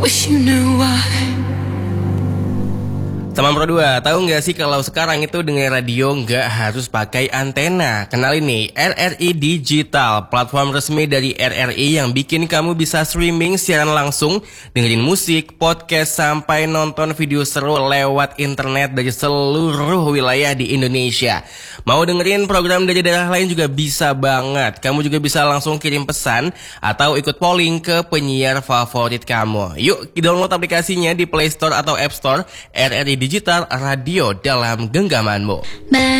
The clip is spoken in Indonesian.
Wish you knew why. Teman Pro 2, tahu nggak sih kalau sekarang itu dengerin radio nggak harus pakai antena? Kenalin nih, RRI Digital, platform resmi dari RRI yang bikin kamu bisa streaming siaran langsung, dengerin musik, podcast, sampai nonton video seru lewat internet dari seluruh wilayah di Indonesia. Mau dengerin program dari daerah lain juga bisa banget. Kamu juga bisa langsung kirim pesan atau ikut polling ke penyiar favorit kamu. Yuk, download aplikasinya di Play Store atau App Store, RRI Digital Radio dalam genggamanmu.